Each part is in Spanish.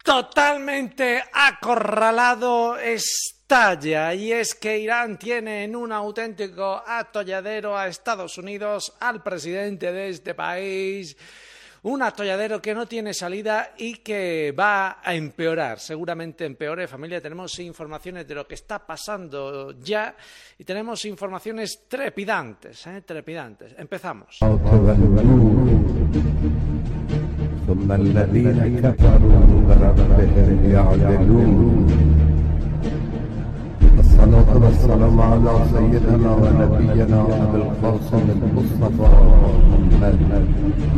totalmente acorralado estalla, y es que Irán tiene en un auténtico atolladero a Estados Unidos, al presidente de este país, un atolladero que no tiene salida y que va a empeorar, seguramente empeore. Familia, tenemos informaciones de lo que está pasando ya y tenemos informaciones trepidantes, trepidantes. Empezamos. ثم الذين كفروا بربهم يعدلون الصلاة والسلام على سيدنا ونبينا أبي القاسم المصطفى محمد.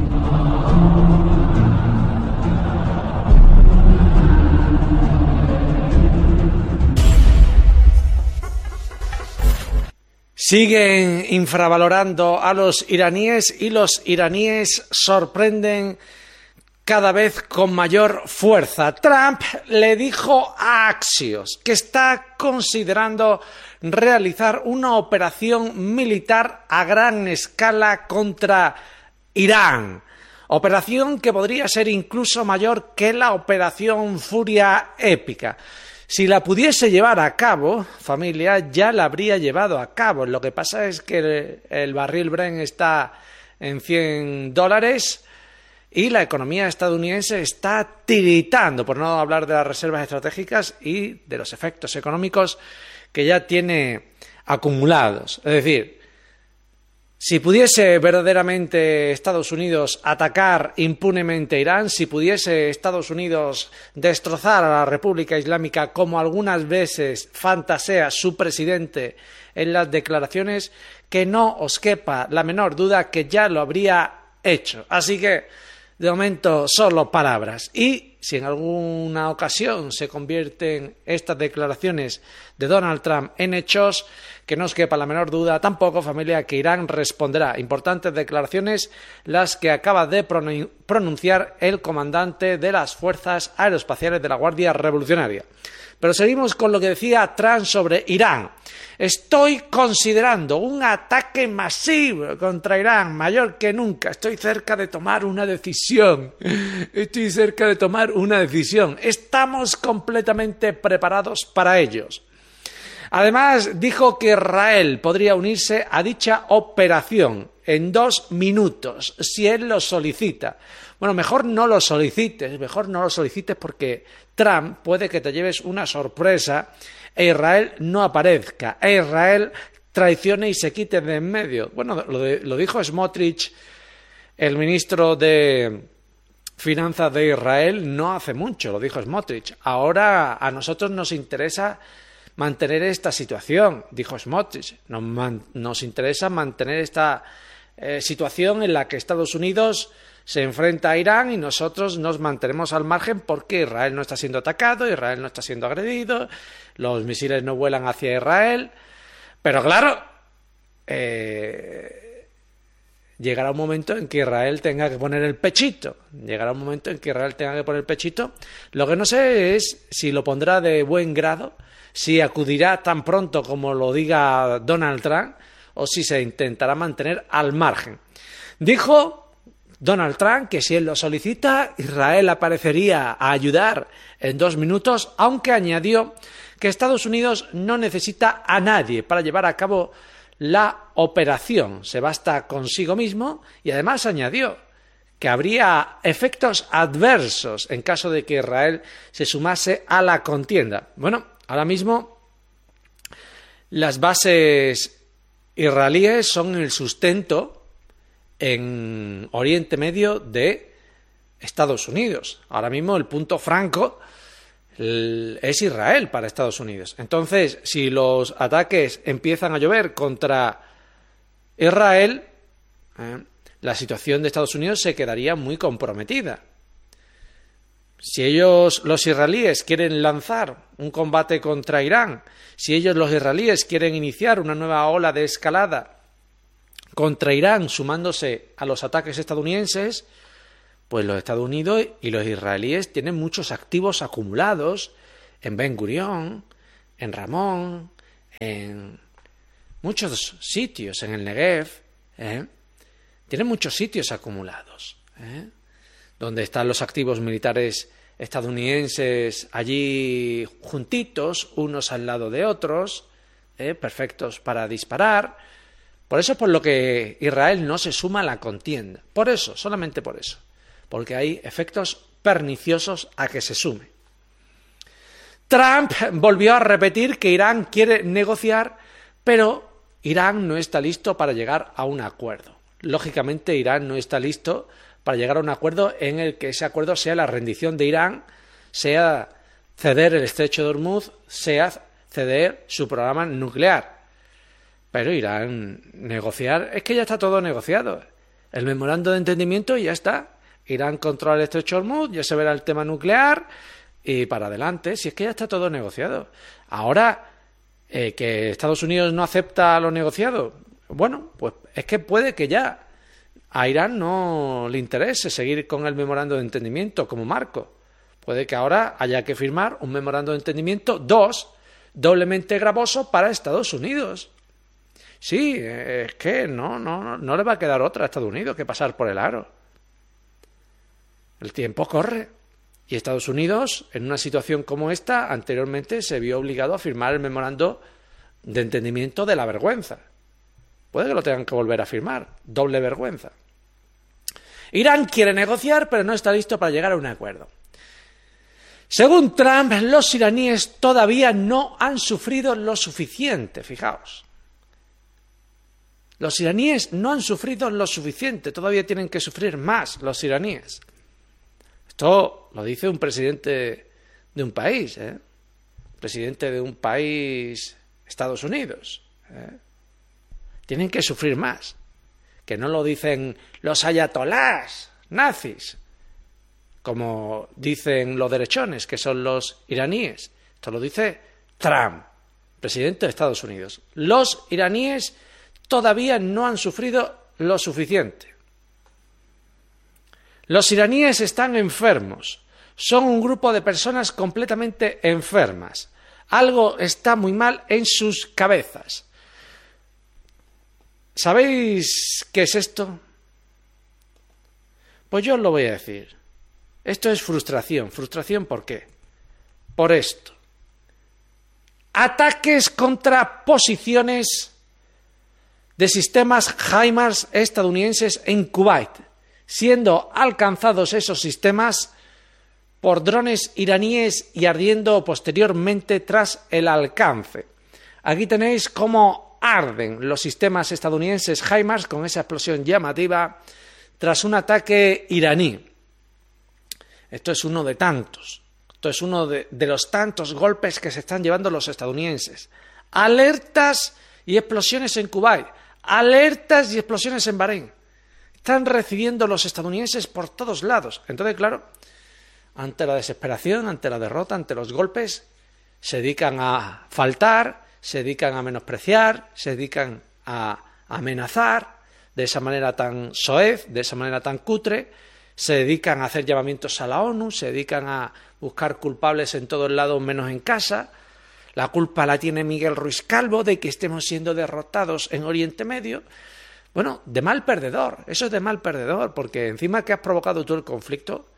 Siguen infravalorando a los iraníes y los iraníes sorprenden cada vez con mayor fuerza. Trump le dijo a Axios que está considerando realizar una operación militar a gran escala contra Irán. Operación que podría ser incluso mayor que la operación Furia Épica. Si la pudiese llevar a cabo, familia, ya la habría llevado a cabo. Lo que pasa es que el barril Brent está en $100 y la economía estadounidense está tiritando, por no hablar de las reservas estratégicas y de los efectos económicos que ya tiene acumulados. Es decir, si pudiese verdaderamente Estados Unidos atacar impunemente a Irán, si pudiese Estados Unidos destrozar a la República Islámica como algunas veces fantasea su presidente en las declaraciones, que no os quepa la menor duda que ya lo habría hecho. Así que, de momento, solo palabras. Y si en alguna ocasión se convierten estas declaraciones de Donald Trump en hechos, que no os quepa la menor duda tampoco, familia, que Irán responderá. Importantes declaraciones las que acaba de pronunciar el comandante de las Fuerzas Aeroespaciales de la Guardia Revolucionaria. Pero seguimos con lo que decía Trump sobre Irán. Estoy considerando un ataque masivo contra Irán, mayor que nunca. Estoy cerca de tomar una decisión. Estamos completamente preparados para ellos. Además, dijo que Israel podría unirse a dicha operación en 2 minutos, si él lo solicita. Bueno, mejor no lo solicites porque Trump puede que te lleves una sorpresa e Israel no aparezca, e Israel traicione y se quite de en medio. Bueno, lo dijo Smotrich, el ministro de Finanzas de Israel, no hace mucho, lo dijo Smotrich. Ahora a nosotros nos interesa mantener esta situación, dijo Smotrich. Nos interesa mantener esta situación en la que Estados Unidos se enfrenta a Irán y nosotros nos mantenemos al margen porque Israel no está siendo atacado, Israel no está siendo agredido, los misiles no vuelan hacia Israel. Pero claro, llegará un momento en que Israel tenga que poner el pechito. Lo que no sé es si lo pondrá de buen grado, si acudirá tan pronto como lo diga Donald Trump o si se intentará mantener al margen. Dijo Donald Trump que si él lo solicita, Israel aparecería a ayudar en 2 minutos, aunque añadió que Estados Unidos no necesita a nadie para llevar a cabo la operación, se basta consigo mismo, y además añadió que habría efectos adversos en caso de que Israel se sumase a la contienda. Bueno, ahora mismo las bases israelíes son el sustento en Oriente Medio de Estados Unidos. Ahora mismo el punto franco es Israel para Estados Unidos. Entonces, si los ataques empiezan a llover contra Israel, la situación de Estados Unidos se quedaría muy comprometida. Si ellos, los israelíes, quieren lanzar un combate contra Irán, si ellos, los israelíes, quieren iniciar una nueva ola de escalada contra Irán, sumándose a los ataques estadounidenses, pues los Estados Unidos y los israelíes tienen muchos activos acumulados en Ben Gurión, en Ramón, en muchos sitios, en el Negev, tienen muchos sitios acumulados, donde están los activos militares estadounidenses allí juntitos, unos al lado de otros, perfectos para disparar. Por eso es por lo que Israel no se suma a la contienda. Por eso, solamente por eso. Porque hay efectos perniciosos a que se sume. Trump volvió a repetir que Irán quiere negociar, pero Irán no está listo para llegar a un acuerdo. Lógicamente, Irán no está listo para llegar a un acuerdo en el que ese acuerdo sea la rendición de Irán, sea ceder el estrecho de Hormuz, sea ceder su programa nuclear. Pero Irán negociar, es que ya está todo negociado. El memorando de entendimiento ya está. Irán controla el estrecho de Hormuz, ya se verá el tema nuclear y para adelante, si es que ya está todo negociado. Ahora, que Estados Unidos no acepta lo negociado, bueno, pues es que puede que ya a Irán no le interese seguir con el memorando de entendimiento como marco. Puede que ahora haya que firmar un memorando de entendimiento, doblemente gravoso para Estados Unidos. Sí, es que no le va a quedar otra a Estados Unidos que pasar por el aro. El tiempo corre. Y Estados Unidos, en una situación como esta, anteriormente se vio obligado a firmar el memorando de entendimiento de la vergüenza. Puede que lo tengan que volver a firmar. Doble vergüenza. Irán quiere negociar, pero no está listo para llegar a un acuerdo. Según Trump, los iraníes todavía no han sufrido lo suficiente. Fijaos. Los iraníes no han sufrido lo suficiente. Todavía tienen que sufrir más los iraníes. Esto lo dice un presidente de un país, presidente de un país, Estados Unidos. Tienen que sufrir más. Que no lo dicen los ayatolás nazis, como dicen los derechones, que son los iraníes. Esto lo dice Trump, presidente de Estados Unidos. Los iraníes todavía no han sufrido lo suficiente. Los iraníes están enfermos. Son un grupo de personas completamente enfermas. Algo está muy mal en sus cabezas. ¿Sabéis qué es esto? Pues yo os lo voy a decir. Esto es frustración. ¿Frustración por qué? Por esto. Ataques contra posiciones de sistemas HIMARS estadounidenses en Kuwait, siendo alcanzados esos sistemas por drones iraníes y ardiendo posteriormente tras el alcance. Aquí tenéis cómo arden los sistemas estadounidenses HIMARS con esa explosión llamativa tras un ataque iraní. Esto es uno de tantos. Esto es uno de los tantos golpes que se están llevando los estadounidenses. Alertas y explosiones en Kuwait. Alertas y explosiones en Bahrein. Están recibiendo los estadounidenses por todos lados. Entonces, claro, ante la desesperación, ante la derrota, ante los golpes, se dedican a faltar, se dedican a menospreciar, se dedican a amenazar de esa manera tan soez, de esa manera tan cutre, se dedican a hacer llamamientos a la ONU, se dedican a buscar culpables en todos lados menos en casa. La culpa la tiene Miguel Ruiz Calvo de que estemos siendo derrotados en Oriente Medio. Bueno, de mal perdedor, eso es de mal perdedor, porque encima que has provocado tú el conflicto,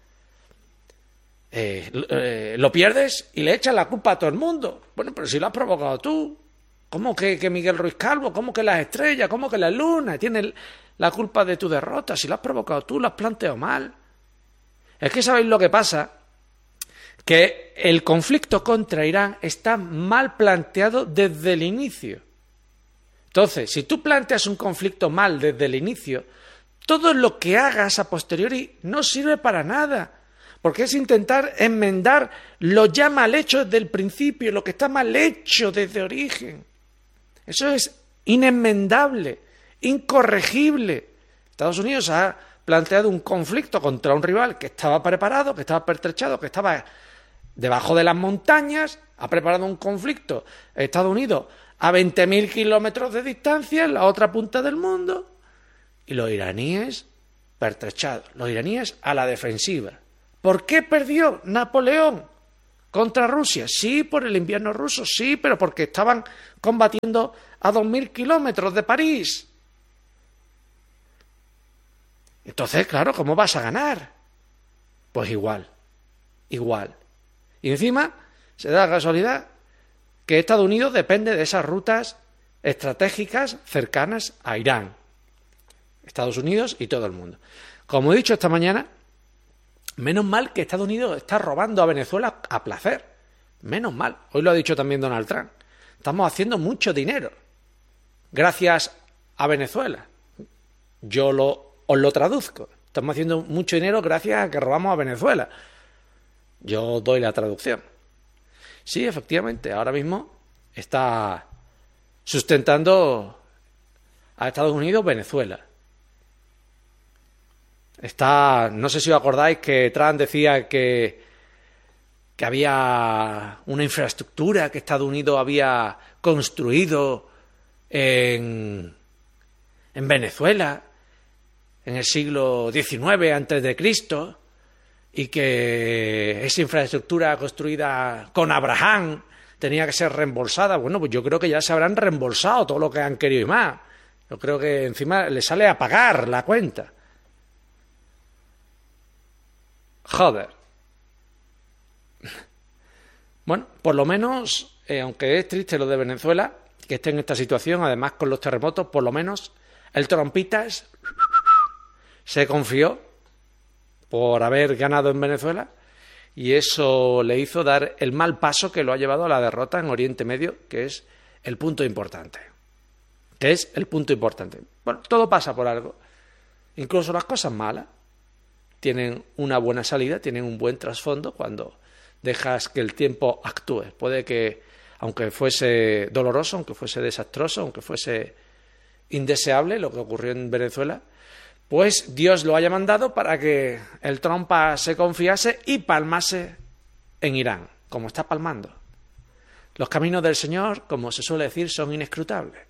lo pierdes y le echas la culpa a todo el mundo. Bueno, pero si lo has provocado tú, ¿cómo que Miguel Ruiz Calvo? ¿Cómo que las estrellas? ¿Cómo que la luna tiene la culpa de tu derrota? Si lo has provocado tú, lo has planteado mal. Es que ¿sabéis lo que pasa? Que el conflicto contra Irán está mal planteado desde el inicio. Entonces, si tú planteas un conflicto mal desde el inicio, todo lo que hagas a posteriori no sirve para nada, porque es intentar enmendar lo ya mal hecho desde el principio, lo que está mal hecho desde origen. Eso es inenmendable, incorregible. Estados Unidos ha planteado un conflicto contra un rival que estaba preparado, que estaba pertrechado, que estaba debajo de las montañas, ha preparado un conflicto Estados Unidos a 20.000 kilómetros de distancia en la otra punta del mundo, y los iraníes pertrechados, los iraníes a la defensiva. ¿Por qué perdió Napoleón contra Rusia? Sí, por el invierno ruso, sí, pero porque estaban combatiendo a 2.000 kilómetros de París. Entonces, claro, ¿cómo vas a ganar? Pues igual. igual. Y encima se da la casualidad que Estados Unidos depende de esas rutas estratégicas cercanas a Irán. Estados Unidos y todo el mundo. Como he dicho esta mañana, menos mal que Estados Unidos está robando a Venezuela a placer. Menos mal. Hoy lo ha dicho también Donald Trump. Estamos haciendo mucho dinero gracias a Venezuela. Os lo traduzco. Estamos haciendo mucho dinero gracias a que robamos a Venezuela. Yo doy la traducción. Sí, efectivamente, ahora mismo está sustentando a Estados Unidos Venezuela. No sé si os acordáis que Trump decía que había una infraestructura que Estados Unidos había construido en Venezuela en el siglo XIX antes de Cristo, y que esa infraestructura construida con Abraham tenía que ser reembolsada. Bueno, pues yo creo que ya se habrán reembolsado todo lo que han querido y más. Yo creo que encima le sale a pagar la cuenta. Joder. Bueno, por lo menos, aunque es triste lo de Venezuela, que esté en esta situación, además con los terremotos, por lo menos el Trompitas se confió por haber ganado en Venezuela, y eso le hizo dar el mal paso que lo ha llevado a la derrota en Oriente Medio, que es el punto importante. Bueno, todo pasa por algo. Incluso las cosas malas tienen una buena salida, tienen un buen trasfondo cuando dejas que el tiempo actúe. Puede que, aunque fuese doloroso, aunque fuese desastroso, aunque fuese indeseable lo que ocurrió en Venezuela, pues Dios lo haya mandado para que el trompa se confiase y palmase en Irán, como está palmando. Los caminos del Señor, como se suele decir, son inescrutables.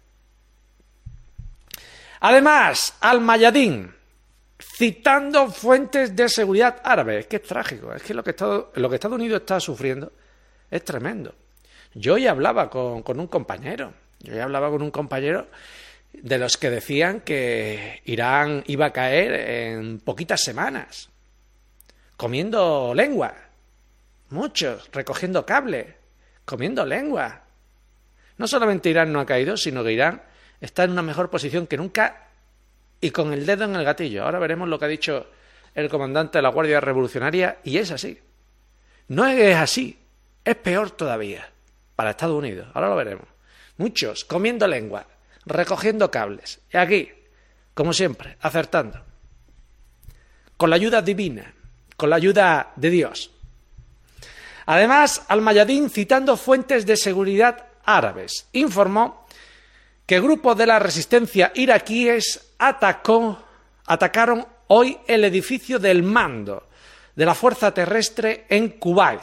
Además, Al-Mayadin, citando fuentes de seguridad árabes. Es que es trágico, es que lo que Estados Unidos está sufriendo es tremendo. Yo hoy hablaba con un compañero de los que decían que Irán iba a caer en poquitas semanas, comiendo lengua, muchos, recogiendo cable, comiendo lengua. No solamente Irán no ha caído, sino que Irán está en una mejor posición que nunca y con el dedo en el gatillo. Ahora veremos lo que ha dicho el comandante de la Guardia Revolucionaria, y es así. No es así, es peor todavía para Estados Unidos. Ahora lo veremos. Muchos comiendo lengua, recogiendo cables. Y aquí, como siempre, acertando. Con la ayuda divina, con la ayuda de Dios. Además, Al-Mayadin, citando fuentes de seguridad árabes, informó que grupos de la resistencia iraquíes atacaron hoy el edificio del mando de la Fuerza Terrestre en Kuwait.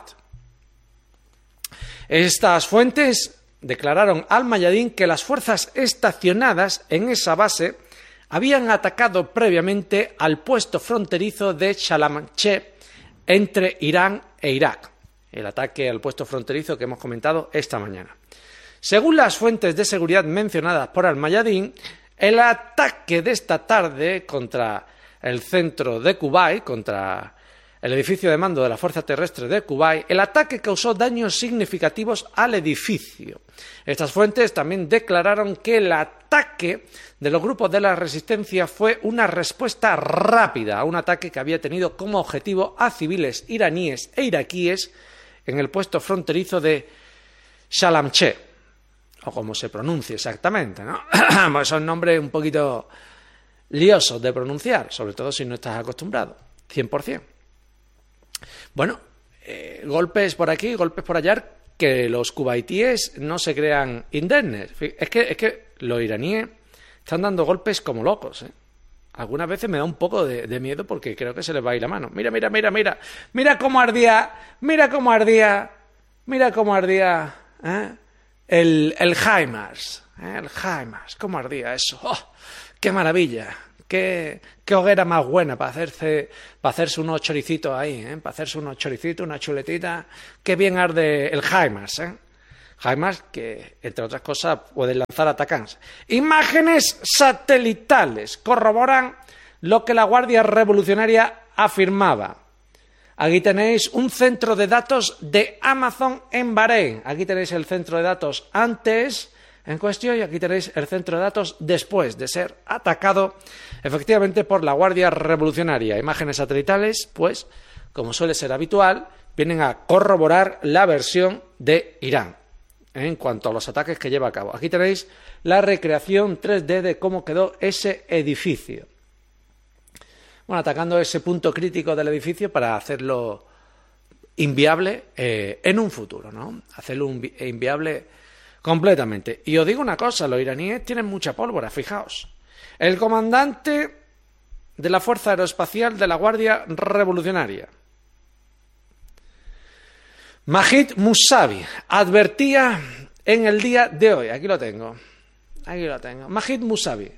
Estas fuentes declararon al Mayadin que las fuerzas estacionadas en esa base habían atacado previamente al puesto fronterizo de Shalamche entre Irán e Irak. El ataque al puesto fronterizo que hemos comentado esta mañana. Según las fuentes de seguridad mencionadas por Al-Mayadin, el ataque de esta tarde contra el centro de Kuwait, contra el edificio de mando de la Fuerza Terrestre de Kuwait, el ataque causó daños significativos al edificio. Estas fuentes también declararon que el ataque de los grupos de la resistencia fue una respuesta rápida a un ataque que había tenido como objetivo a civiles iraníes e iraquíes en el puesto fronterizo de Shalamche, o como se pronuncia exactamente, ¿no? Pues son nombres un poquito liosos de pronunciar, sobre todo si no estás acostumbrado, 100%. Bueno, golpes por aquí, golpes por allá, que los cubaitíes no se crean indemnes. Es que los iraníes están dando golpes como locos, ¿eh? Algunas veces me da un poco de miedo porque creo que se les va a ir la mano. Mira cómo ardía, el HIMARS, el HIMARS, cómo ardía eso. ¡Oh, qué maravilla! Qué hoguera más buena para hacerse unos choricitos ahí, para hacerse unos choricitos, una chuletita. Qué bien arde el HIMARS, HIMARS que, entre otras cosas, pueden lanzar atacantes. Imágenes satelitales corroboran lo que la Guardia Revolucionaria afirmaba. Aquí tenéis un centro de datos de Amazon en Bahrein. Aquí tenéis el centro de datos antes en cuestión y aquí tenéis el centro de datos después de ser atacado efectivamente por la Guardia Revolucionaria. Imágenes satelitales, pues, como suele ser habitual, vienen a corroborar la versión de Irán en cuanto a los ataques que lleva a cabo. Aquí tenéis la recreación 3D de cómo quedó ese edificio. Bueno, atacando ese punto crítico del edificio para hacerlo inviable en un futuro, ¿no? Hacerlo inviable completamente. Y os digo una cosa, los iraníes tienen mucha pólvora, fijaos. El comandante de la Fuerza Aeroespacial de la Guardia Revolucionaria, Majid Musavi, advertía en el día de hoy, aquí lo tengo, Majid Musavi: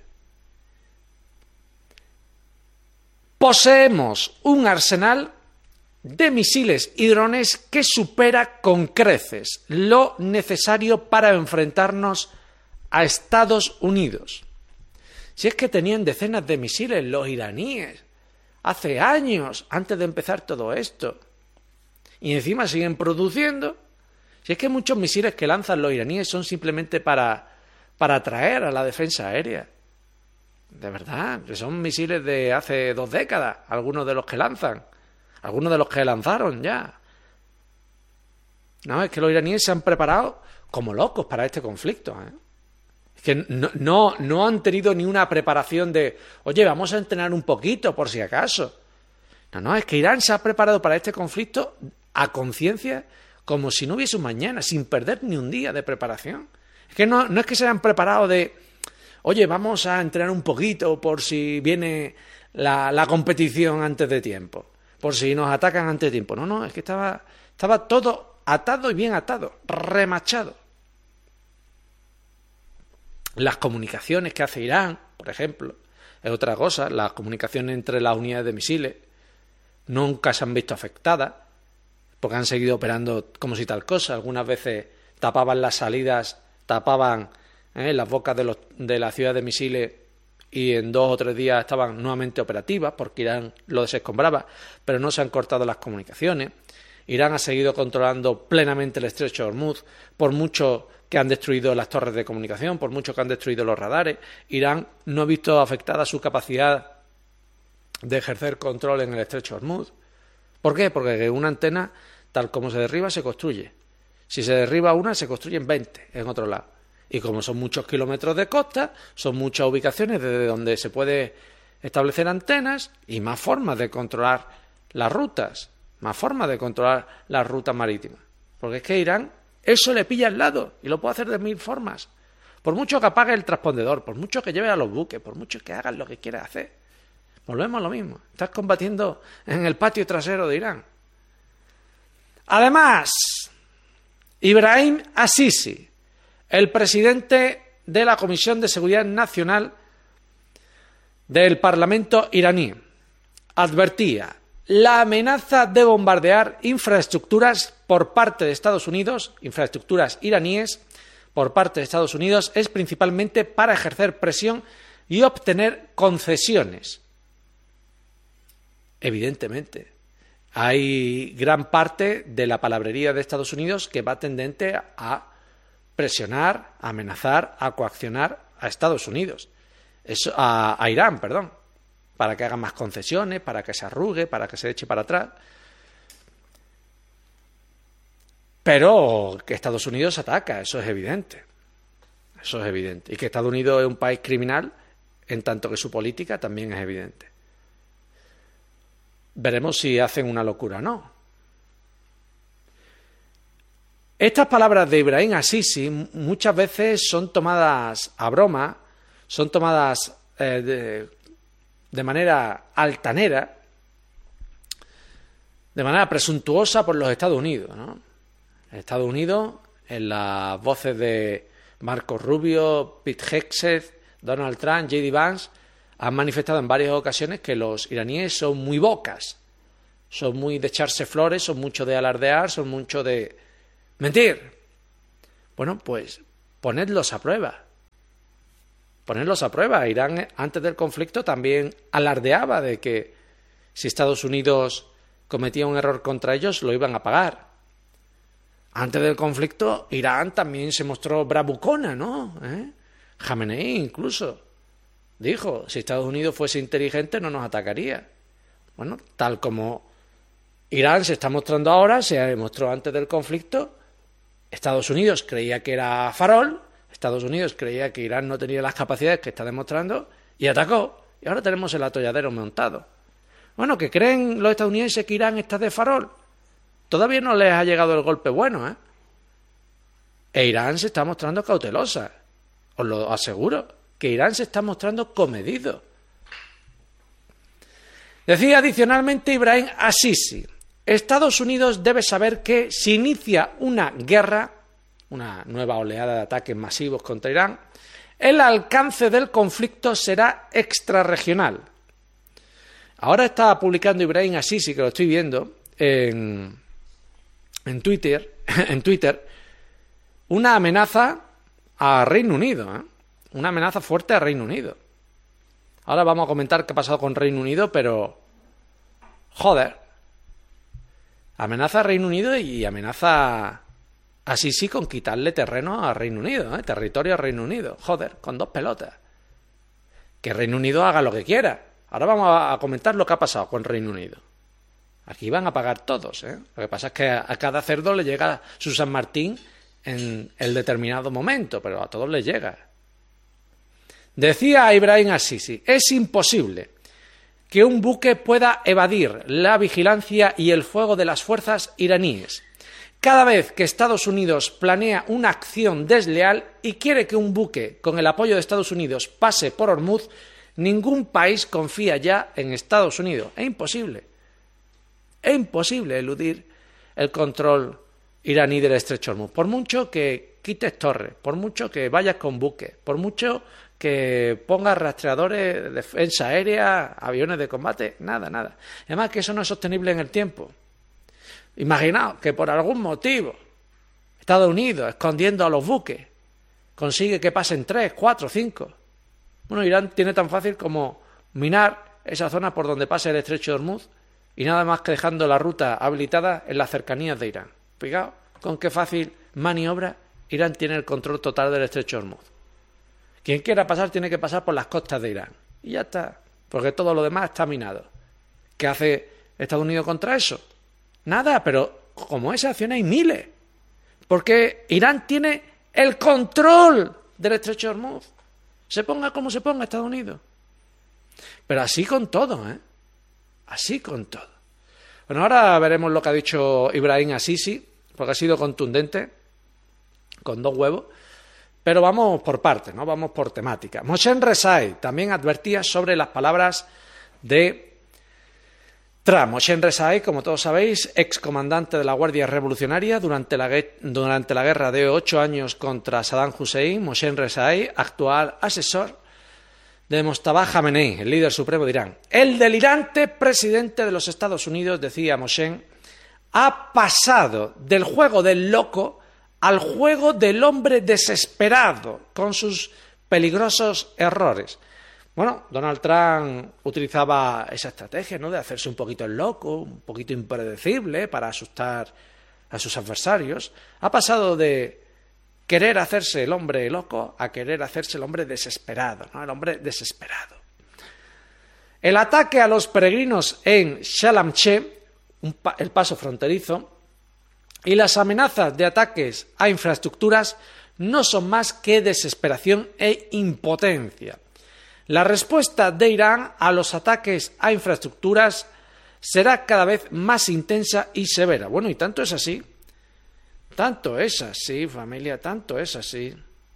poseemos un arsenal de misiles y drones que supera con creces lo necesario para enfrentarnos a Estados Unidos. Si es que tenían decenas de misiles los iraníes hace años, antes de empezar todo esto, y encima siguen produciendo. Si es que muchos misiles que lanzan los iraníes son simplemente para atraer a la defensa aérea. De verdad, que son misiles de hace 2 décadas, algunos de los que lanzan, algunos de los que lanzaron ya. No, es que los iraníes se han preparado como locos para este conflicto, ¿eh? Es que no han tenido ni una preparación de, oye, vamos a entrenar un poquito por si acaso. No, es que Irán se ha preparado para este conflicto a conciencia, como si no hubiese un mañana, sin perder ni un día de preparación. Es que no es que se hayan preparado de, oye, vamos a entrenar un poquito por si viene la competición antes de tiempo, por si nos atacan antes de tiempo. No, es que estaba todo atado y bien atado, remachado. Las comunicaciones que hace Irán, por ejemplo, es otra cosa. Las comunicaciones entre las unidades de misiles nunca se han visto afectadas, porque han seguido operando como si tal cosa. Algunas veces tapaban las salidas, tapaban las bocas de la ciudad de misiles y en 2 o 3 días estaban nuevamente operativas porque Irán lo desescombraba, pero no se han cortado las comunicaciones. Irán ha seguido controlando plenamente el estrecho de Hormuz, por mucho que han destruido las torres de comunicación, por mucho que han destruido los radares. Irán no ha visto afectada su capacidad de ejercer control en el estrecho de Hormuz. ¿Por qué? Porque una antena, tal como se derriba, se construye. Si se derriba una, se construyen 20 en otro lado. Y como son muchos kilómetros de costa, son muchas ubicaciones desde donde se puede establecer antenas y más formas de controlar las rutas, marítimas. Porque es que Irán eso le pilla al lado y lo puede hacer de 1000 formas. Por mucho que apague el transpondedor, por mucho que lleve a los buques, por mucho que hagan lo que quiera hacer. Volvemos a lo mismo. Estás combatiendo en el patio trasero de Irán. Además, Ibrahim Asisi, el presidente de la Comisión de Seguridad Nacional del Parlamento iraní, advertía: la amenaza de bombardear infraestructuras por parte de Estados Unidos, infraestructuras iraníes por parte de Estados Unidos, es principalmente para ejercer presión y obtener concesiones. Evidentemente, hay gran parte de la palabrería de Estados Unidos que va tendente a presionar, a amenazar, a coaccionar a Estados Unidos, a Irán, para que haga más concesiones, para que se arrugue, para que se eche para atrás. Pero que Estados Unidos ataca, eso es evidente. Eso es evidente. Y que Estados Unidos es un país criminal, en tanto que su política también es evidente. Veremos si hacen una locura o no. Estas palabras de Ibrahim Asisi muchas veces son tomadas a broma, son tomadas de manera altanera, de manera presuntuosa por los Estados Unidos, ¿no? Estados Unidos, en las voces de Marco Rubio, Pete Hegseth, Donald Trump, J.D. Vance, han manifestado en varias ocasiones que los iraníes son muy bocas, son muy de echarse flores, son mucho de alardear, son mucho de mentir. Bueno, pues ponedlos a prueba. Ponerlos a prueba. Irán, antes del conflicto, también alardeaba de que si Estados Unidos cometía un error contra ellos, lo iban a pagar. Antes del conflicto, Irán también se mostró bravucona, ¿no? Jamenei incluso dijo, si Estados Unidos fuese inteligente no nos atacaría. Bueno, tal como Irán se está mostrando ahora, se demostró antes del conflicto. Estados Unidos creía que era farol, Estados Unidos creía que Irán no tenía las capacidades que está demostrando y atacó. Y ahora tenemos el atolladero montado. Bueno, ¿que creen los estadounidenses que Irán está de farol? Todavía no les ha llegado el golpe bueno, ¿eh? E Irán se está mostrando cautelosa. Os lo aseguro, que Irán se está mostrando comedido. Decía adicionalmente Ibrahim Assisi, Estados Unidos debe saber que si inicia una guerra, una nueva oleada de ataques masivos contra Irán, el alcance del conflicto será extrarregional. Ahora está publicando Ibrahim Assisi, que lo estoy viendo, en Twitter, una amenaza a Reino Unido, ¿eh? Una amenaza fuerte a Reino Unido. Ahora vamos a comentar qué ha pasado con Reino Unido, pero joder, amenaza a Reino Unido y amenaza a Sisi con quitarle terreno a Reino Unido, territorio a Reino Unido, joder, con dos pelotas. Que Reino Unido haga lo que quiera. Ahora vamos a comentar lo que ha pasado con Reino Unido. Aquí van a pagar todos, ¿eh? Lo que pasa es que a cada cerdo le llega su San Martín en el determinado momento, pero a todos les llega. Decía Ibrahim Assisi, es imposible que un buque pueda evadir la vigilancia y el fuego de las fuerzas iraníes. Cada vez que Estados Unidos planea una acción desleal y quiere que un buque con el apoyo de Estados Unidos pase por Hormuz, ningún país confía ya en Estados Unidos. Es imposible. Es imposible eludir el control iraní del estrecho de Hormuz. Por mucho que quites torres, por mucho que vayas con buques, por mucho que pongas rastreadores de defensa aérea, aviones de combate, nada. Además que eso no es sostenible en el tiempo. Imaginaos que por algún motivo Estados Unidos, escondiendo a los buques, consigue que pasen 3, 4, 5. Bueno, Irán tiene tan fácil como minar esa zona por donde pase el estrecho de Hormuz y nada más que dejando la ruta habilitada en las cercanías de Irán. Fijaos con qué fácil maniobra Irán tiene el control total del estrecho de Hormuz. Quien quiera pasar tiene que pasar por las costas de Irán. Y ya está, porque todo lo demás está minado. ¿Qué hace Estados Unidos contra eso? Nada, pero como esa acción hay miles. Porque Irán tiene el control del estrecho de Hormuz. Se ponga como se ponga Estados Unidos. Pero así con todo, ¿eh? Así con todo. Bueno, ahora veremos lo que ha dicho Ibrahim Assisi, porque ha sido contundente, con 2 huevos. Pero vamos por partes, ¿no? Vamos por temática. Mohsen Rezai también advertía sobre las palabras de Trump. Mohsen Rezai, como todos sabéis, excomandante de la Guardia Revolucionaria durante la guerra de 8 años contra Saddam Hussein. Mohsen Rezai, actual asesor de Mojtaba Jamenei, el líder supremo de Irán. El delirante presidente de los Estados Unidos, decía Mohsen, ha pasado del juego del loco al juego del hombre desesperado, con sus peligrosos errores. Bueno, Donald Trump utilizaba esa estrategia, ¿no?, de hacerse un poquito el loco, un poquito impredecible para asustar a sus adversarios. Ha pasado de querer hacerse el hombre loco a querer hacerse el hombre desesperado, ¿no?, el hombre desesperado. El ataque a los peregrinos en Shalamche, el paso fronterizo, y las amenazas de ataques a infraestructuras no son más que desesperación e impotencia. La respuesta de Irán a los ataques a infraestructuras será cada vez más intensa y severa. Bueno, y tanto es así, familia, tanto es así.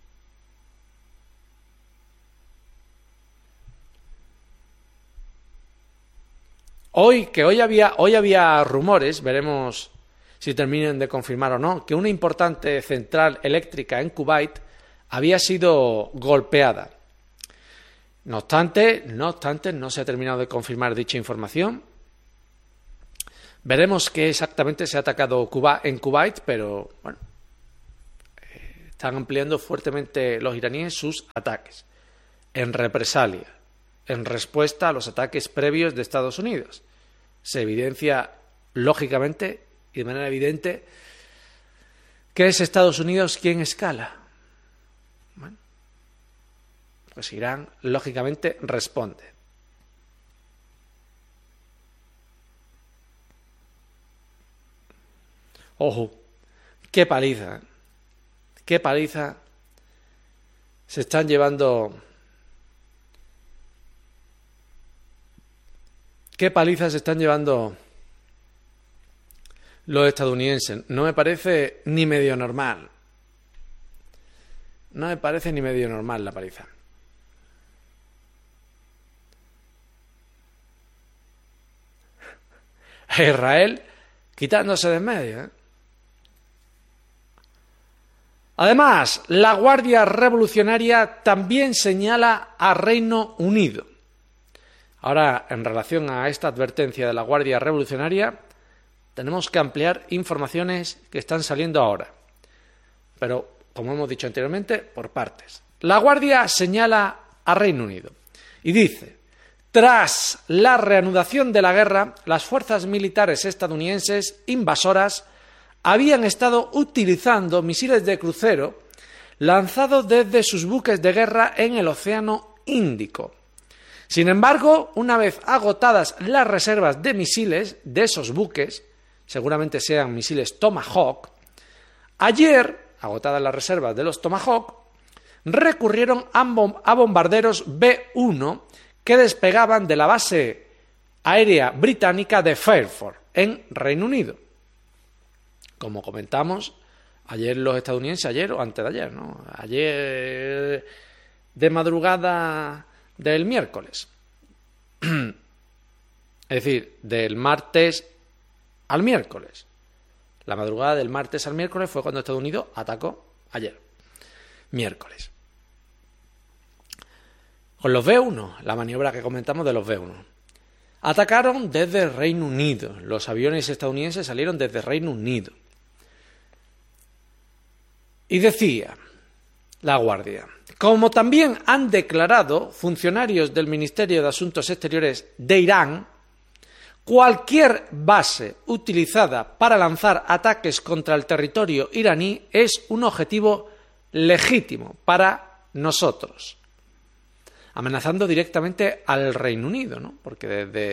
Hoy había rumores, veremos si terminan de confirmar o no, que una importante central eléctrica en Kuwait había sido golpeada. No obstante, no se ha terminado de confirmar dicha información. Veremos qué exactamente se ha atacado en Kuwait, pero bueno, están ampliando fuertemente los iraníes sus ataques, en represalia, en respuesta a los ataques previos de Estados Unidos. Se evidencia lógicamente y de manera evidente, que es Estados Unidos quien escala. Bueno, pues Irán, lógicamente, responde. Ojo, qué paliza se están llevando. Qué paliza se están llevando los estadounidenses. No me parece ni medio normal. No me parece ni medio normal la paliza. Israel quitándose de en medio, ¿eh? Además, la Guardia Revolucionaria también señala a Reino Unido. Ahora, en relación a esta advertencia de la Guardia Revolucionaria, tenemos que ampliar informaciones que están saliendo ahora. Pero, como hemos dicho anteriormente, por partes. La Guardia señala a Reino Unido y dice: tras la reanudación de la guerra, las fuerzas militares estadounidenses invasoras habían estado utilizando misiles de crucero lanzados desde sus buques de guerra en el Océano Índico. Sin embargo, una vez agotadas las reservas de misiles de esos buques, seguramente sean misiles Tomahawk, ayer, agotadas las reservas de los Tomahawk, recurrieron a bombarderos B-1 que despegaban de la base aérea británica de Fairford, en Reino Unido. Como comentamos, ayer los estadounidenses, ayer o antes de ayer, ¿no? Ayer de madrugada del miércoles. Es decir, del martes al miércoles. La madrugada del martes al miércoles fue cuando Estados Unidos atacó ayer, miércoles. Con los B-1, la maniobra que comentamos de los B-1. Atacaron desde Reino Unido. Los aviones estadounidenses salieron desde Reino Unido. Y decía la Guardia: como también han declarado funcionarios del Ministerio de Asuntos Exteriores de Irán, cualquier base utilizada para lanzar ataques contra el territorio iraní es un objetivo legítimo para nosotros. Amenazando directamente al Reino Unido, ¿no? Porque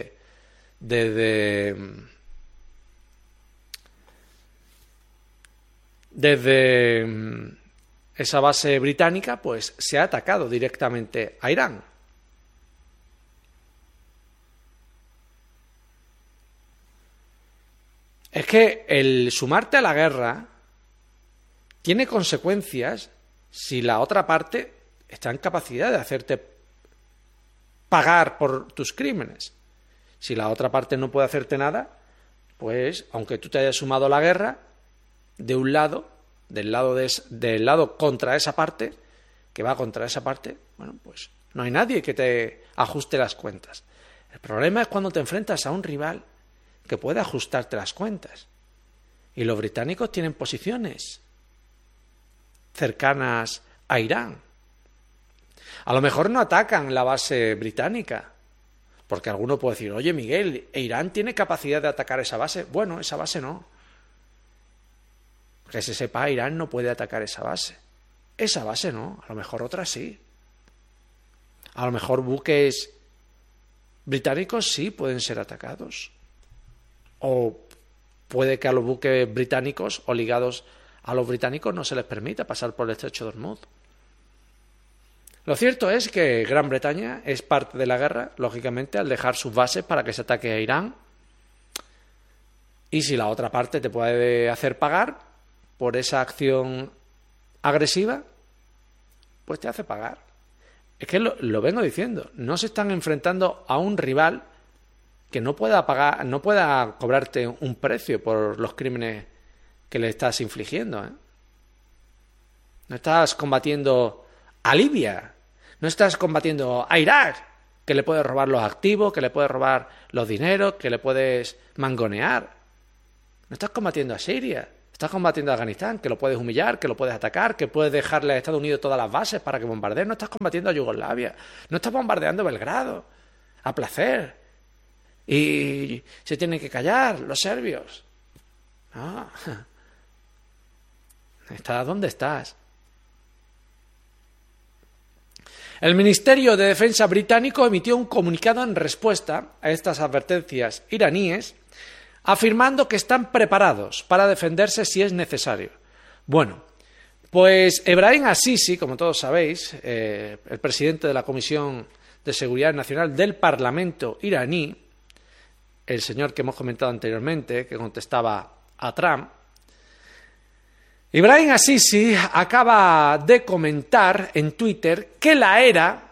desde esa base británica, pues se ha atacado directamente a Irán. Es que el sumarte a la guerra tiene consecuencias si la otra parte está en capacidad de hacerte pagar por tus crímenes. Si la otra parte no puede hacerte nada, pues aunque tú te hayas sumado a la guerra, de un lado, del lado contra esa parte, que va contra esa parte, bueno, pues no hay nadie que te ajuste las cuentas. El problema es cuando te enfrentas a un rival que puede ajustarte las cuentas. Y los británicos tienen posiciones cercanas a Irán. A lo mejor no atacan la base británica, porque alguno puede decir: oye, Miguel, ¿Irán tiene capacidad de atacar esa base? Bueno, esa base no. Que se sepa, Irán no puede atacar esa base. Esa base no, a lo mejor otra sí. A lo mejor buques británicos sí pueden ser atacados. O puede que a los buques británicos o ligados a los británicos no se les permita pasar por el estrecho de Hormuz. Lo cierto es que Gran Bretaña es parte de la guerra, lógicamente, al dejar sus bases para que se ataque a Irán. Y si la otra parte te puede hacer pagar por esa acción agresiva, pues te hace pagar. Es que lo vengo diciendo, no se están enfrentando a un rival que no pueda pagar, no pueda cobrarte un precio por los crímenes que le estás infligiendo, ¿eh? No estás combatiendo a Libia, no estás combatiendo a Irak, que le puedes robar los activos, que le puedes robar los dineros, que le puedes mangonear. No estás combatiendo a Siria, estás combatiendo a Afganistán, que lo puedes humillar, que lo puedes atacar, que puedes dejarle a Estados Unidos todas las bases para que bombardeen. No estás combatiendo a Yugoslavia, no estás bombardeando Belgrado a placer. y se tienen que callar los serbios. No. ¿Estás donde estás? El Ministerio de Defensa británico emitió un comunicado en respuesta a estas advertencias iraníes, afirmando que están preparados para defenderse si es necesario. Bueno, pues Ebrahim Assisi, como todos sabéis, el presidente de la Comisión de Seguridad Nacional del Parlamento iraní, el señor que hemos comentado anteriormente, que contestaba a Trump, Ebrahim Assisi acaba de comentar en Twitter que la era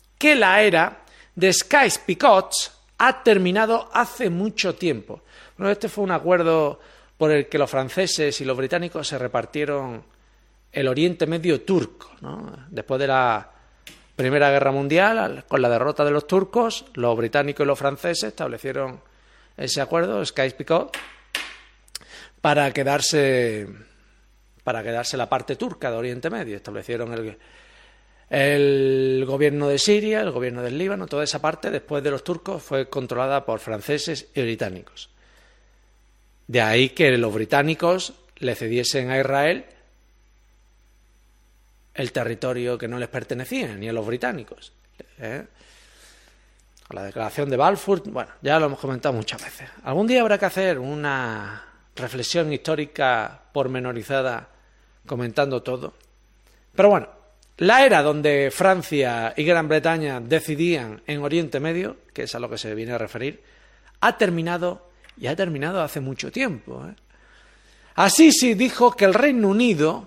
de Sykes-Picot ha terminado hace mucho tiempo. Bueno, este fue un acuerdo por el que los franceses y los británicos se repartieron el Oriente Medio turco, ¿no? Después de la Primera Guerra Mundial, con la derrota de los turcos, los británicos y los franceses establecieron ese acuerdo, Sykes-Picot, para quedarse la parte turca de Oriente Medio. Establecieron el gobierno de Siria, el gobierno del Líbano, toda esa parte, después de los turcos, fue controlada por franceses y británicos. De ahí que los británicos le cediesen a Israel el territorio que no les pertenecía, ni a los británicos. La declaración de Balfour, bueno, ya lo hemos comentado muchas veces. Algún día habrá que hacer una reflexión histórica pormenorizada comentando todo. Pero bueno, la era donde Francia y Gran Bretaña decidían en Oriente Medio, que es a lo que se viene a referir, ha terminado y ha terminado hace mucho tiempo. Assisi dijo que el Reino Unido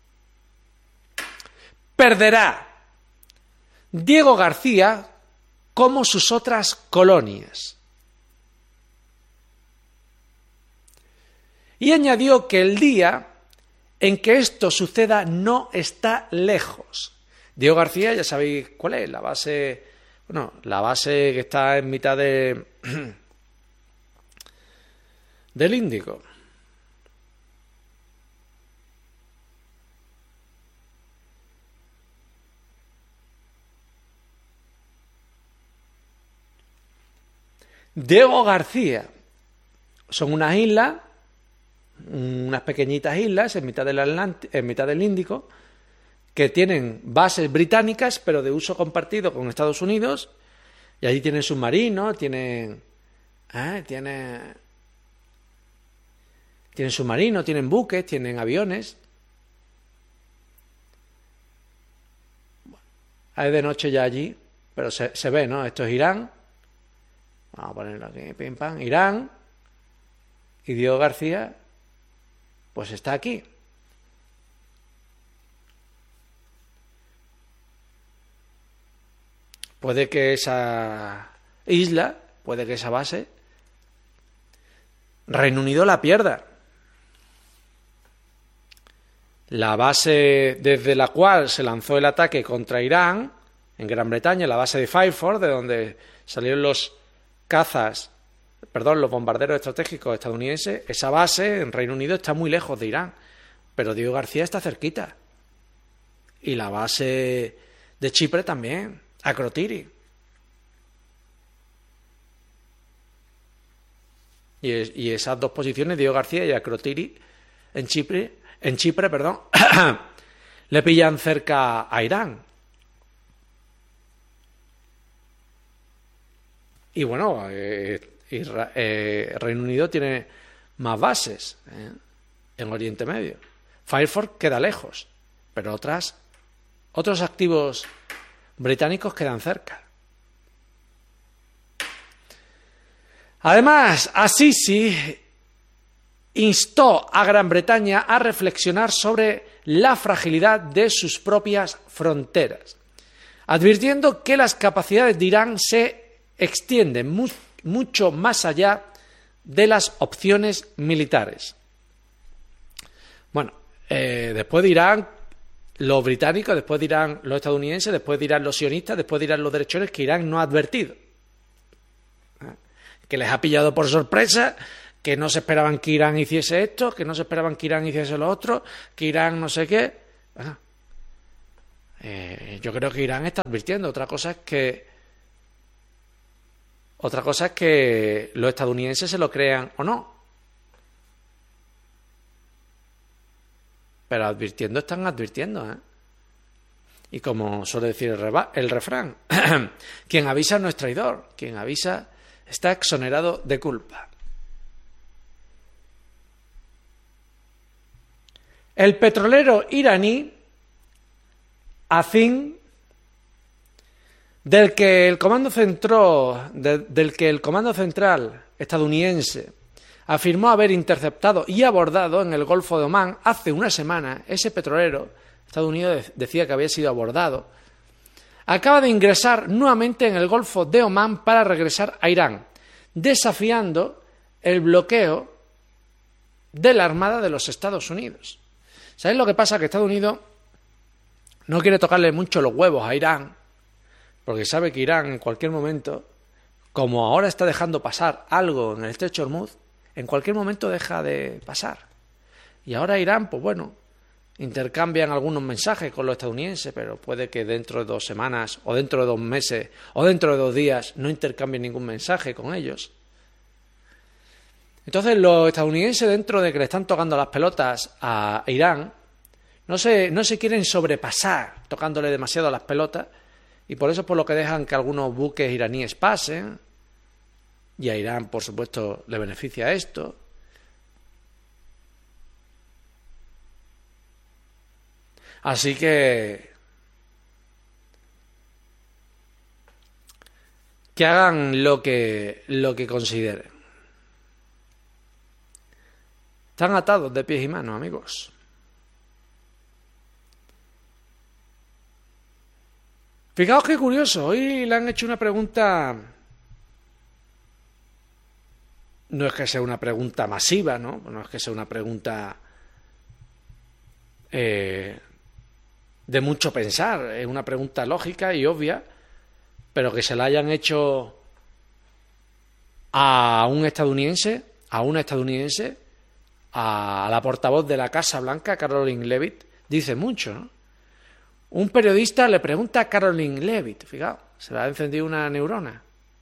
perderá Diego García como sus otras colonias. Y añadió que el día en que esto suceda no está lejos. Diego García, ya sabéis cuál es, la base que está en mitad del Índico. Diego García son unas islas, unas pequeñitas islas en mitad del Índico, que tienen bases británicas, pero de uso compartido con Estados Unidos, y allí tienen submarinos, tienen submarinos, tienen buques, tienen aviones. Hay de noche ya allí, pero se ve, ¿no? Esto es Irán. Vamos a ponerlo aquí, pim pam, Irán, y Diego García, pues está aquí. Puede que esa isla, puede que esa base, Reino Unido la pierda. La base desde la cual se lanzó el ataque contra Irán, en Gran Bretaña, la base de Fairford, de donde salieron los bombarderos estratégicos estadounidenses, esa base en Reino Unido está muy lejos de Irán, pero Diego García está cerquita. Y la base de Chipre también, Akrotiri. Y esas dos posiciones, Diego García y Akrotiri, en Chipre, le pillan cerca a Irán. Y bueno, Reino Unido tiene más bases en Oriente Medio. Fairford queda lejos, pero otros activos británicos quedan cerca. Además, Assisi instó a Gran Bretaña a reflexionar sobre la fragilidad de sus propias fronteras, advirtiendo que las capacidades de Irán se extienden mucho más allá de las opciones militares. Bueno, después de Irán, los británicos, después de Irán, los estadounidenses, después de Irán, los sionistas, después de Irán, los derechores, que Irán no ha advertido. Que les ha pillado por sorpresa, que no se esperaban que Irán hiciese esto, que no se esperaban que Irán hiciese lo otro, que Irán no sé qué. Bueno, yo creo que Irán está advirtiendo. Otra cosa es que Otra cosa es que los estadounidenses se lo crean o no. Pero advirtiendo están advirtiendo, ¿eh? Y como suele decir el refrán, quien avisa no es traidor, quien avisa está exonerado de culpa. El petrolero iraní Azim, del que el Comando Central estadounidense afirmó haber interceptado y abordado en el Golfo de Omán hace una semana, ese petrolero Estados Unidos decía que había sido abordado, acaba de ingresar nuevamente en el Golfo de Omán para regresar a Irán, desafiando el bloqueo de la Armada de los Estados Unidos. ¿Sabéis lo que pasa? Que Estados Unidos no quiere tocarle mucho los huevos a Irán, porque sabe que Irán en cualquier momento, como ahora está dejando pasar algo en el estrecho de Hormuz, en cualquier momento deja de pasar. Y ahora Irán, pues bueno, intercambian algunos mensajes con los estadounidenses, pero puede que dentro de 2 semanas, o dentro de 2 meses, o dentro de 2 días no intercambien ningún mensaje con ellos. Entonces los estadounidenses, dentro de que le están tocando las pelotas a Irán, no se quieren sobrepasar tocándole demasiado las pelotas, y por eso es por lo que dejan que algunos buques iraníes pasen, y a Irán, por supuesto, le beneficia esto. Así que hagan lo que consideren. Están atados de pies y manos, amigos. Fijaos qué curioso, hoy le han hecho una pregunta, no es que sea una pregunta masiva, ¿no? No es que sea una pregunta de mucho pensar, es una pregunta lógica y obvia, pero que se la hayan hecho a una estadounidense, a la portavoz de la Casa Blanca, Karoline Leavitt, dice mucho, ¿no? Un periodista le pregunta a Karoline Leavitt, fijaos, se le ha encendido una neurona.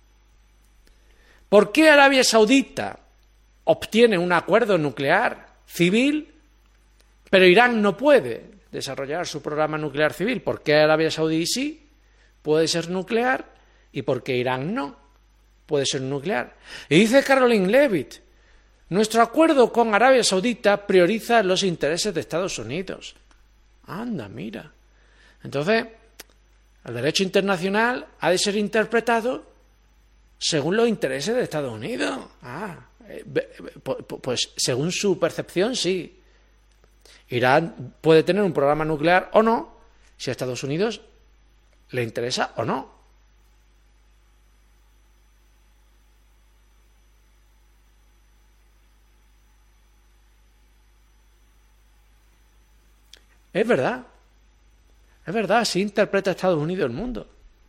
¿Por qué Arabia Saudita obtiene un acuerdo nuclear civil, pero Irán no puede desarrollar su programa nuclear civil? ¿Por qué Arabia Saudí sí puede ser nuclear y por qué Irán no puede ser nuclear? Y dice Karoline Leavitt, nuestro acuerdo con Arabia Saudita prioriza los intereses de Estados Unidos. Anda, mira. Entonces, el derecho internacional ha de ser interpretado según los intereses de Estados Unidos. Pues según su percepción, sí. Irán puede tener un programa nuclear o no, si a Estados Unidos le interesa o no. Es verdad, así interpreta Estados Unidos el mundo.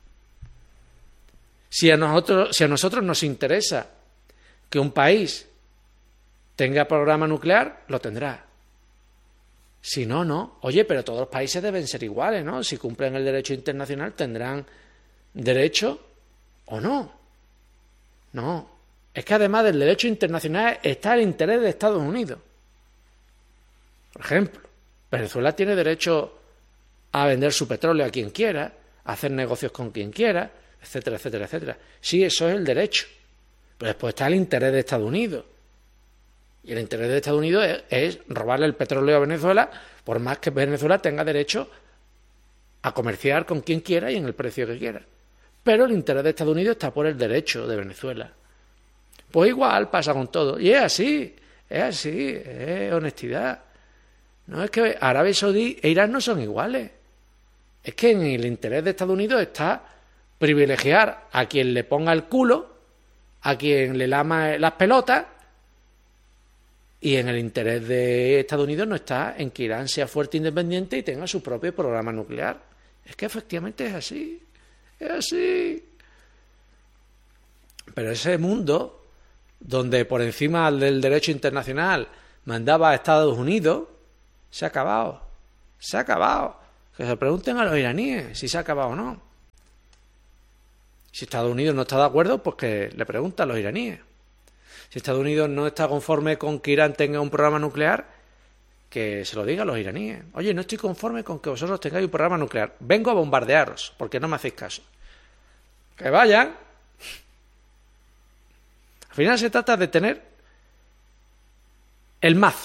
Si a nosotros nos interesa que un país tenga programa nuclear, lo tendrá. Si no, no. Oye, pero todos los países deben ser iguales, ¿no? Si cumplen el derecho internacional, ¿tendrán derecho o no? No. Es que además del derecho internacional está el interés de Estados Unidos. Por ejemplo, Venezuela tiene derecho a vender su petróleo a quien quiera, a hacer negocios con quien quiera, etcétera, etcétera, etcétera. Sí, eso es el derecho. Pero después está el interés de Estados Unidos. Y el interés de Estados Unidos es robarle el petróleo a Venezuela, por más que Venezuela tenga derecho a comerciar con quien quiera y en el precio que quiera. Pero el interés de Estados Unidos está por el derecho de Venezuela. Pues igual pasa con todo. Y es así, es honestidad. No es que Arabia Saudí e Irán no son iguales. Es que en el interés de Estados Unidos está privilegiar a quien le ponga el culo, a quien le lama las pelotas, y en el interés de Estados Unidos no está en que Irán sea fuerte e independiente y tenga su propio programa nuclear. Es que efectivamente es así. Es así. Pero ese mundo, donde por encima del derecho internacional mandaba a Estados Unidos, se ha acabado. Se ha acabado. Que se pregunten a los iraníes si se ha acabado o no. Si Estados Unidos no está de acuerdo, pues que le pregunta a los iraníes. Si Estados Unidos no está conforme con que Irán tenga un programa nuclear, que se lo diga a los iraníes. Oye, no estoy conforme con que vosotros tengáis un programa nuclear. Vengo a bombardearos, porque no me hacéis caso. Que vayan. Al final se trata de tener el mazo.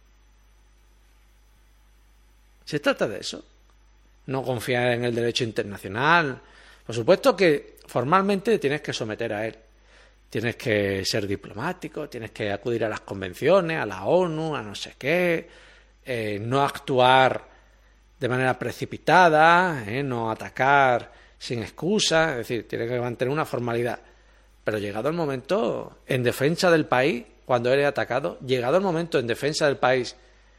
Se trata de eso. No confiar en el derecho internacional. Por supuesto que formalmente tienes que someter a él. Tienes que ser diplomático, tienes que acudir a las convenciones, a la ONU, a no sé qué, no actuar de manera precipitada, no atacar sin excusa, es decir, tienes que mantener una formalidad. Pero llegado el momento, en defensa del país, cuando eres atacado, llegado el momento en defensa del país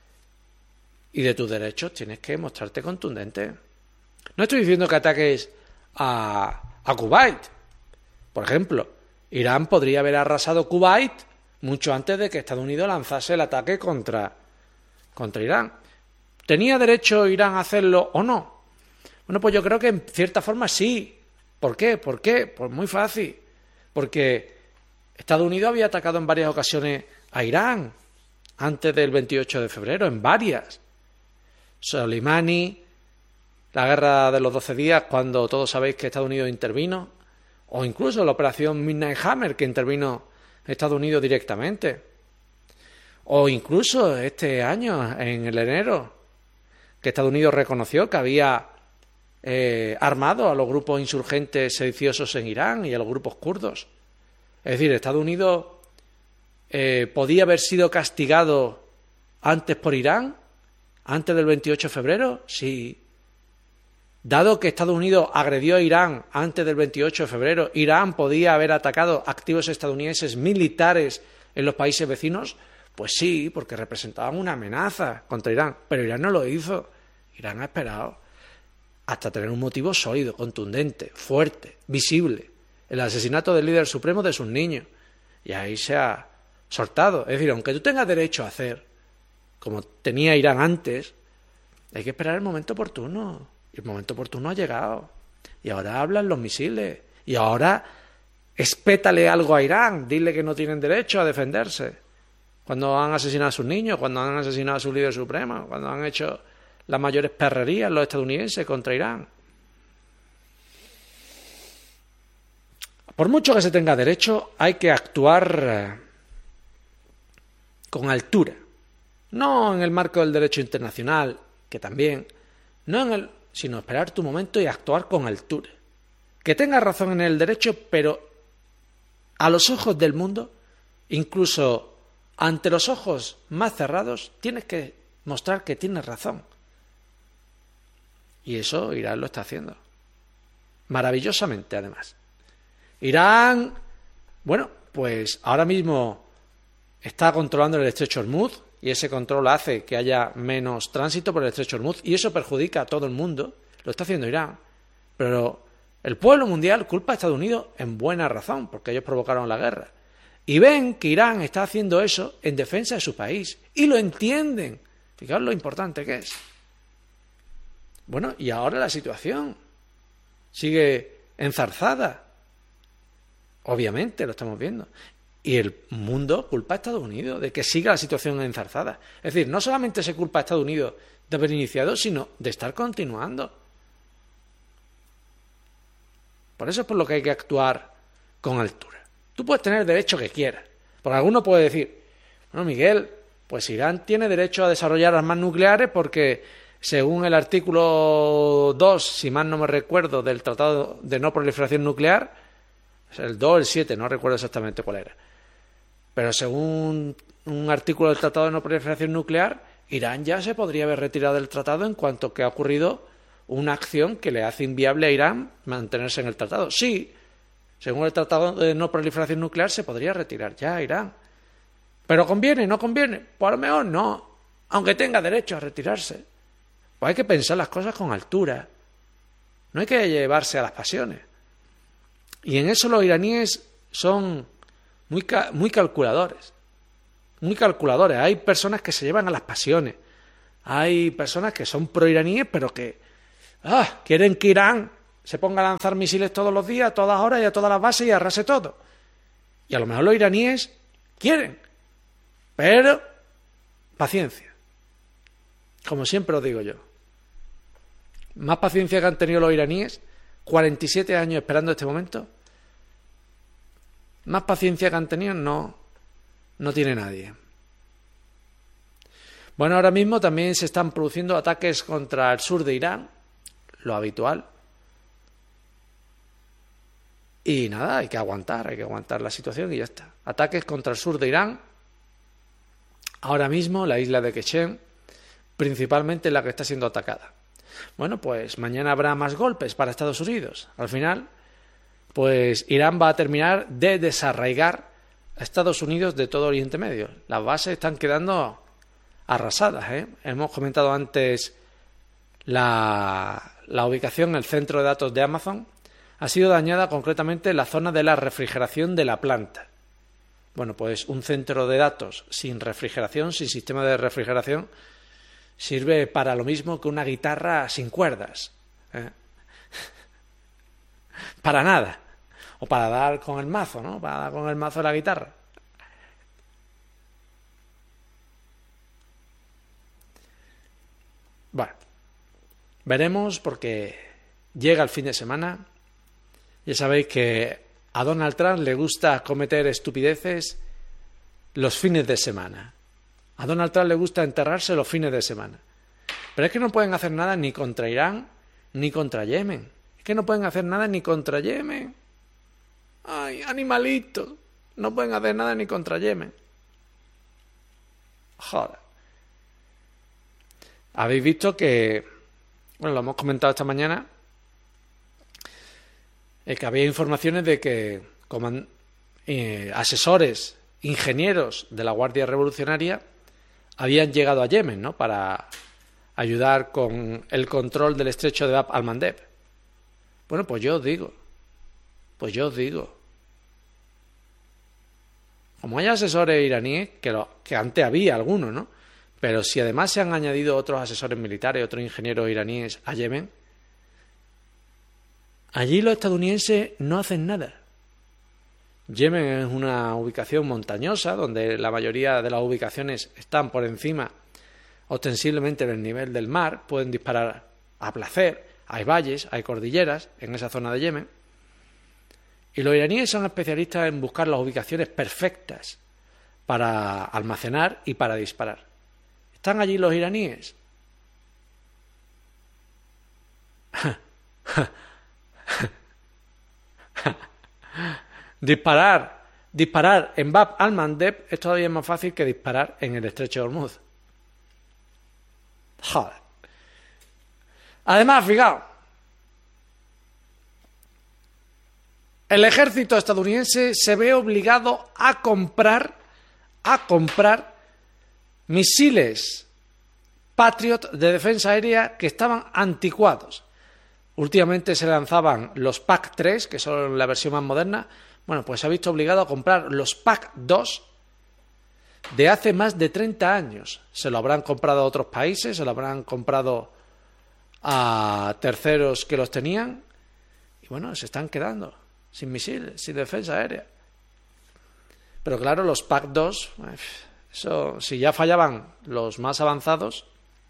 y de tus derechos, tienes que mostrarte contundente. No estoy diciendo que ataques a Kuwait. Por ejemplo, Irán podría haber arrasado Kuwait mucho antes de que Estados Unidos lanzase el ataque contra Irán. ¿Tenía derecho Irán a hacerlo o no? Bueno, pues yo creo que en cierta forma sí. ¿Por qué? ¿Por qué? Pues muy fácil. Porque Estados Unidos había atacado en varias ocasiones a Irán antes del 28 de febrero, en varias. Soleimani, la guerra de los 12 días, cuando todos sabéis que Estados Unidos intervino, o incluso la operación Midnight Hammer, que intervino Estados Unidos directamente, o incluso este año, en el enero, que Estados Unidos reconoció que había armado a los grupos insurgentes sediciosos en Irán y a los grupos kurdos. Es decir, Estados Unidos podía haber sido castigado antes por Irán, antes del 28 de febrero, sí. Dado que Estados Unidos agredió a Irán antes del 28 de febrero, Irán podía haber atacado activos estadounidenses militares en los países vecinos, pues sí, porque representaban una amenaza contra Irán, pero Irán no lo hizo. Irán ha esperado hasta tener un motivo sólido, contundente, fuerte, visible, el asesinato del líder supremo de sus niños, y ahí se ha soltado. Es decir, aunque tú tengas derecho a hacer, como tenía Irán antes, hay que esperar el momento oportuno. Y el momento oportuno ha llegado. Y ahora hablan los misiles. Y ahora espétale algo a Irán. Dile que no tienen derecho a defenderse. Cuando han asesinado a sus niños, cuando han asesinado a su líder supremo, cuando han hecho las mayores perrerías los estadounidenses contra Irán. Por mucho que se tenga derecho, hay que actuar con altura. No en el marco del derecho internacional, que también, sino esperar tu momento y actuar con altura. Que tengas razón en el derecho, pero a los ojos del mundo, incluso ante los ojos más cerrados, tienes que mostrar que tienes razón. Y eso Irán lo está haciendo. Maravillosamente, además. Irán, bueno, pues ahora mismo está controlando el estrecho Hormuz, y ese control hace que haya menos tránsito por el estrecho Hormuz, y eso perjudica a todo el mundo. Lo está haciendo Irán. Pero el pueblo mundial culpa a Estados Unidos en buena razón, porque ellos provocaron la guerra. Y ven que Irán está haciendo eso en defensa de su país. Y lo entienden. Fijaos lo importante que es. Bueno, y ahora la situación sigue enzarzada. Obviamente, lo estamos viendo. Y el mundo culpa a Estados Unidos de que siga la situación enzarzada. Es decir, no solamente se culpa a Estados Unidos de haber iniciado, sino de estar continuando. Por eso es por lo que hay que actuar con altura. Tú puedes tener el derecho que quieras. Porque alguno puede decir, bueno, Miguel, pues Irán tiene derecho a desarrollar armas nucleares porque, según el artículo 2, si mal no me recuerdo, del Tratado de No Proliferación Nuclear, el 2 o el 7, no recuerdo exactamente cuál era, pero según un artículo del Tratado de No Proliferación Nuclear, Irán ya se podría haber retirado del tratado en cuanto que ha ocurrido una acción que le hace inviable a Irán mantenerse en el tratado. Sí, según el Tratado de No Proliferación Nuclear se podría retirar ya Irán. ¿Pero conviene? ¿No conviene? Pues a lo mejor no, aunque tenga derecho a retirarse. Pues hay que pensar las cosas con altura. No hay que llevarse a las pasiones. Y en eso los iraníes son muy calculadores. Muy calculadores. Hay personas que se llevan a las pasiones. Hay personas que son proiraníes, pero que quieren que Irán se ponga a lanzar misiles todos los días, a todas horas y a todas las bases y arrase todo. Y a lo mejor los iraníes quieren, pero paciencia. Como siempre os digo yo. Más paciencia que han tenido los iraníes, 47 años esperando este momento, más paciencia que han tenido no tiene nadie. Bueno, ahora mismo también se están produciendo ataques contra el sur de Irán, lo habitual. Y nada, hay que aguantar la situación y ya está. Ataques contra el sur de Irán. Ahora mismo la isla de Keshem, principalmente la que está siendo atacada. Bueno, pues mañana habrá más golpes para Estados Unidos. Al final, pues Irán va a terminar de desarraigar a Estados Unidos de todo Oriente Medio. Las bases están quedando arrasadas, ¿eh? Hemos comentado antes la ubicación, el centro de datos de Amazon. Ha sido dañada concretamente la zona de la refrigeración de la planta. Bueno, pues un centro de datos sin refrigeración, sin sistema de refrigeración, sirve para lo mismo que una guitarra sin cuerdas. Para nada. O para dar con el mazo, ¿no? Para dar con el mazo de la guitarra. Bueno, veremos porque llega el fin de semana. Ya sabéis que a Donald Trump le gusta cometer estupideces los fines de semana. A Donald Trump le gusta enterrarse los fines de semana. Pero es que no pueden hacer nada ni contra Irán ni contra Yemen. Es que no pueden hacer nada ni contra Yemen. ¡Ay, animalitos! No pueden hacer nada ni contra Yemen. Joder. Habéis visto que, bueno, lo hemos comentado esta mañana, que había informaciones de que asesores, ingenieros de la Guardia Revolucionaria habían llegado a Yemen, ¿no?, para ayudar con el control del estrecho de Bab al-Mandeb. Bueno, pues yo os digo, como hay asesores iraníes, que antes había algunos, ¿no?, pero si además se han añadido otros asesores militares, otros ingenieros iraníes a Yemen, allí los estadounidenses no hacen nada. Yemen es una ubicación montañosa, donde la mayoría de las ubicaciones están por encima, ostensiblemente, del nivel del mar, pueden disparar a placer, hay valles, hay cordilleras en esa zona de Yemen, y los iraníes son especialistas en buscar las ubicaciones perfectas para almacenar y para disparar. ¿Están allí los iraníes? Disparar en Bab al-Mandeb es todavía más fácil que disparar en el estrecho de Hormuz. Joder. Además, fijaos, el ejército estadounidense se ve obligado a comprar misiles Patriot de defensa aérea que estaban anticuados. Últimamente se lanzaban los PAC-3, que son la versión más moderna. Bueno, pues se ha visto obligado a comprar los PAC-2 de hace más de 30 años. Se lo habrán comprado a otros países, se lo habrán comprado a terceros que los tenían. Y bueno, se están quedando sin misiles, sin defensa aérea. Pero claro, los PAC-2, eso, si ya fallaban los más avanzados,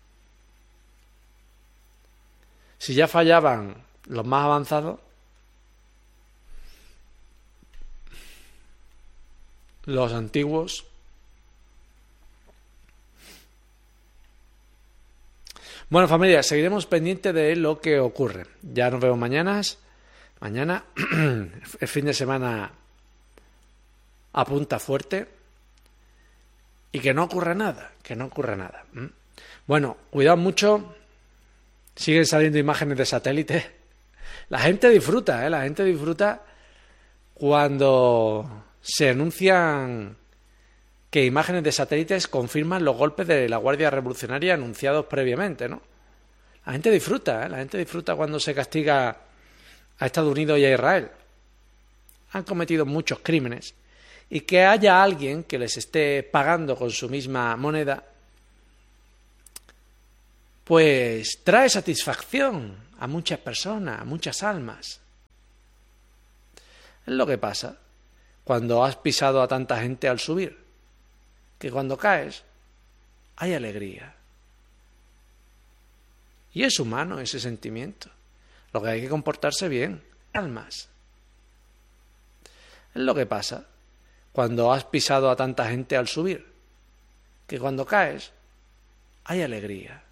los antiguos. Bueno, familia, seguiremos pendientes de lo que ocurre. Ya nos vemos mañana. Mañana, el fin de semana apunta fuerte. Y que no ocurra nada. Bueno, cuidado mucho. Siguen saliendo imágenes de satélite. La gente disfruta, la gente disfruta cuando se anuncian que imágenes de satélites confirman los golpes de la Guardia Revolucionaria anunciados previamente, ¿no? La gente disfruta cuando se castiga a Estados Unidos y a Israel. Han cometido muchos crímenes. Y que haya alguien que les esté pagando con su misma moneda, pues trae satisfacción a muchas personas, a muchas almas. Es lo que pasa cuando has pisado a tanta gente al subir, que cuando caes hay alegría. Y es humano ese sentimiento. Lo que hay que comportarse bien, almas. Es lo que pasa cuando has pisado a tanta gente al subir, que cuando caes hay alegría.